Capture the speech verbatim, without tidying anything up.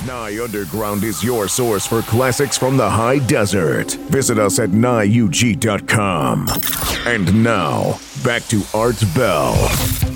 Nye Underground is your source for classics from the high desert. Visit us at nye u g dot com. And now, back to Art Bell.